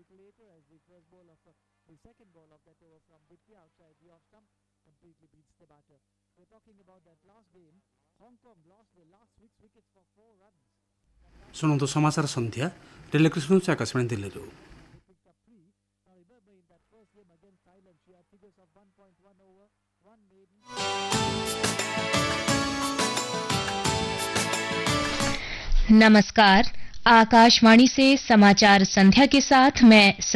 little later as the second ball of that over from Ditya outside the off stump completely beats the batter. We're talking about that last game. Hong Kong lost their last 6 wickets for 4 runs. ଶୁଣନ୍ତୁ ସମାଚାର ସନ୍ଧ୍ୟା ଟେଲିକ୍ରିଷ୍ଣ ଆକାଶବାଣୀ ଦିଲ୍ଲୀରୁ। They picked up 3. Now remember in that first game against Thailand, she had figures of 1.1 over, 1 maiden. नमस्कार, आकाशवाणी से समाचार संध्या के साथ मैं